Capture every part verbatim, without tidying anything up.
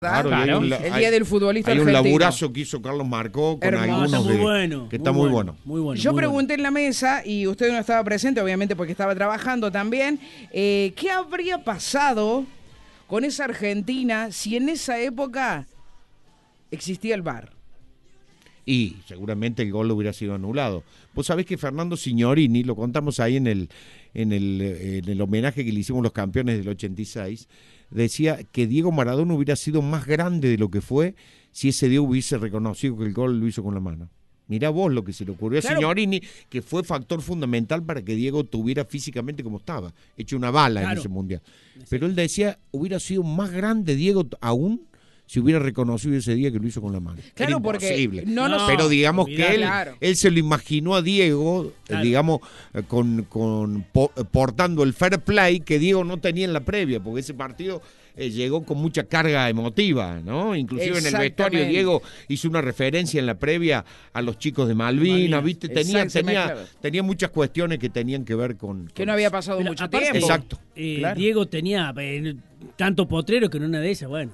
Claro, claro. Hay un, el hay, día del futbolista hay argentino. un laburazo que hizo Carlos Marcó con Hermoso. algunos Está muy que, bueno, que está muy muy bueno, bueno. muy bueno. Yo muy pregunté en la mesa, y usted no estaba presente, obviamente porque estaba trabajando también, eh, ¿qué habría pasado con esa Argentina si en esa época existía el V A R? Y seguramente el gol hubiera sido anulado. Vos sabés que Fernando Signorini, lo contamos ahí en el, en el, en el homenaje que le hicimos los campeones del ochenta y seis, decía que Diego Maradona hubiera sido más grande de lo que fue si ese día hubiese reconocido que el gol lo hizo con la mano. Mirá vos lo que se le ocurrió a Claro. Signorini, que fue factor fundamental para que Diego tuviera físicamente como estaba, hecho una bala Claro. en ese mundial. Pero él decía, hubiera sido más grande Diego aún si hubiera reconocido ese día que lo hizo con la mano. Claro, Era porque imposible. no nos- Pero digamos olvidate. que él, Claro. él se lo imaginó a Diego, Claro. eh, digamos, eh, con, con po- portando el fair play que Diego no tenía en la previa, porque ese partido eh, llegó con mucha carga emotiva, ¿no? Inclusive en el vestuario Exactamente. Diego hizo una referencia en la previa a los chicos de Malvinas, Malvinas. ¿viste? Tenía, Exacto, tenía, claro. tenía muchas cuestiones que tenían que ver con... Que con no había pasado Pero mucho aparte, tiempo. Exacto. eh, Claro. Diego tenía eh, tanto potrero que en una de esas, bueno,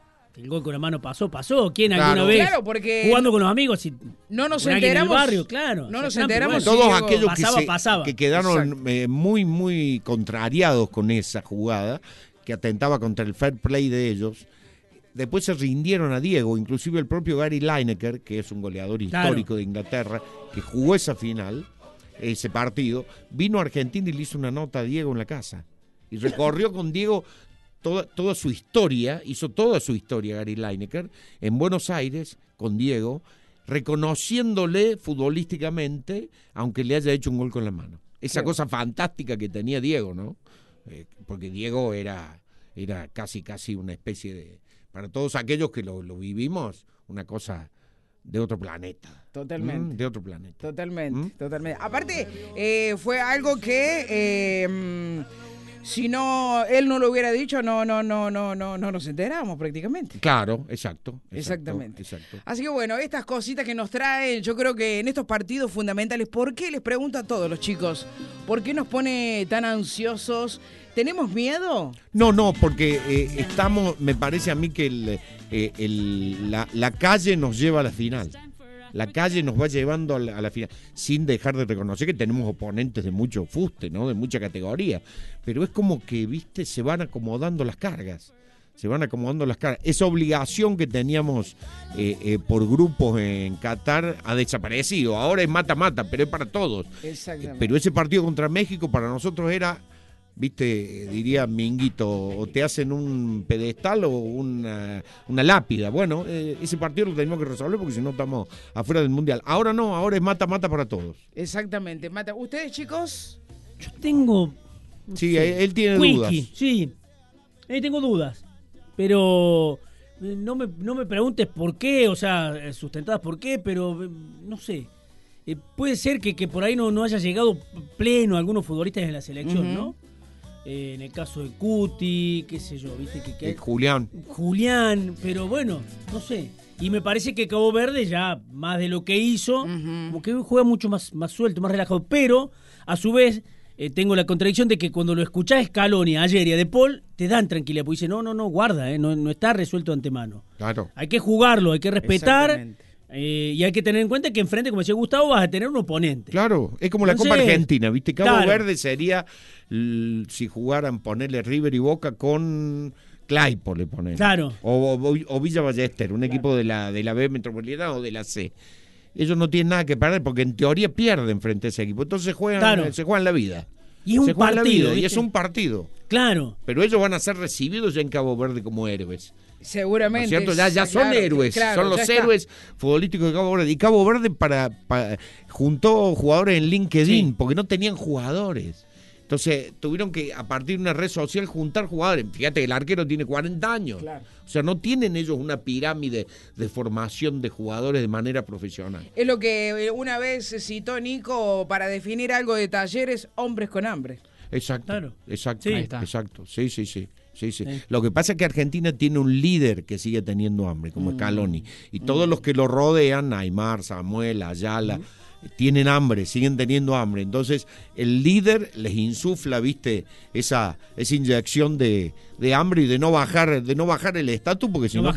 el gol con la mano pasó, pasó. ¿Quién alguna Claro. vez Claro, porque jugando con los amigos? Si, no nos con alguien en el enteramos. barrio, claro. No se nos trampa, enteramos. bueno. Todos Diego, aquellos pasaba, que, se- pasaba. que quedaron Exacto. eh, muy, muy contrariados con esa jugada, que atentaba contra el fair play de ellos, después se rindieron a Diego, inclusive el propio Gary Lineker, que es un goleador Claro. histórico de Inglaterra, que jugó esa final, ese partido, vino a Argentina y le hizo una nota a Diego en la casa. Y recorrió con Diego toda, toda su historia, hizo toda su historia Gary Lineker, en Buenos Aires, con Diego, reconociéndole futbolísticamente, aunque le haya hecho un gol con la mano. Esa Claro. cosa fantástica que tenía Diego, ¿no? Eh, porque Diego era, era casi, casi una especie de, para todos aquellos que lo, lo vivimos, una cosa de otro planeta. Totalmente. Mm, de otro planeta. Totalmente, ¿Mm? totalmente. Aparte, eh, fue algo que eh, mm, si no él no lo hubiera dicho, no, no, no, no, no, no nos enteramos prácticamente. Claro, exacto, exacto. Exactamente. Exacto. Así que bueno, estas cositas que nos traen, yo creo que en estos partidos fundamentales, ¿por qué les pregunto a todos los chicos? ¿Por qué nos pone tan ansiosos? ¿Tenemos miedo? No, no, porque eh, estamos, me parece a mí que el, eh, el- la, la calle nos lleva a la final. La calle nos va llevando a la, a la final, sin dejar de reconocer que tenemos oponentes de mucho fuste, ¿no? De mucha categoría. Pero es como que, viste, se van acomodando las cargas. Se van acomodando las cargas. Esa obligación que teníamos eh, eh, por grupos en Qatar ha desaparecido. Ahora es mata-mata, pero es para todos. Exactamente. Pero ese partido contra México para nosotros era, viste, diría Minguito, o te hacen un pedestal o una, una lápida. Bueno, eh, ese partido lo tenemos que resolver porque si no estamos afuera del Mundial. Ahora no, ahora es mata-mata para todos. Exactamente. Mata. ¿Ustedes, chicos? Yo tengo... no Sí, sé, él, él tiene Quickie, dudas. sí. Eh, tengo dudas. Pero eh, no me, no me preguntes por qué, o sea, eh, sustentadas por qué, pero eh, no sé. Eh, puede ser que, que por ahí no, no haya llegado pleno algunos futbolistas en la selección, Ujú. ¿no? Eh, en el caso de Cuti, qué sé yo, viste que, que Eh, Julián. Julián, pero bueno, no sé. Y me parece que Cabo Verde ya, más de lo que hizo, Ujú. como que juega mucho más, más suelto, más relajado. Pero, a su vez, eh, tengo la contradicción de que cuando lo escuchás Scaloni ayer y a De Paul, te dan tranquilidad. Porque dice, no, no, no, guarda, eh, no, no está resuelto de antemano. Claro. Hay que jugarlo, hay que respetar. Exactamente. eh, y hay que tener en cuenta que enfrente, como decía Gustavo, vas a tener un oponente. Claro, es como la Entonces, Copa Argentina, ¿viste? Cabo claro. Verde sería l- si jugaran, ponerle River y Boca con Claypole, poner. Claro. O, o, o Villa Ballester, un equipo de la, de la B Metropolitana o de la C. Ellos no tienen nada que perder porque en teoría pierden frente a ese equipo. Entonces juegan, Claro. se juegan la vida. Y es un se juegan la partido, vida, y ¿viste? es un partido. Claro. Pero ellos van a ser recibidos ya en Cabo Verde como héroes. ¿No Seguramente. es cierto? Ya, ya son Claro, héroes, claro, son ya los está. héroes futbolísticos de Cabo Verde. Y Cabo Verde para, para- juntó jugadores en LinkedIn Sí. porque no tenían jugadores. Entonces tuvieron que, a partir de una red social, juntar jugadores. Fíjate, el arquero tiene cuarenta años. Claro. O sea, no tienen ellos una pirámide de formación de jugadores de manera profesional. Es lo que una vez citó Nico para definir algo de Talleres, hombres con hambre. Exacto. Claro. Exacto. Sí. Ahí está. Exacto. Sí, sí, sí. Sí, sí. Sí. Lo que pasa es que Argentina tiene un líder que sigue teniendo hambre, como Mm. Scaloni. Y todos los que lo rodean, Aymar, Samuel, Ayala, Mm. tienen hambre, siguen teniendo hambre. Entonces el líder les insufla, viste, esa, esa inyección de, de hambre y de no bajar, de no bajar el estatus, porque si No no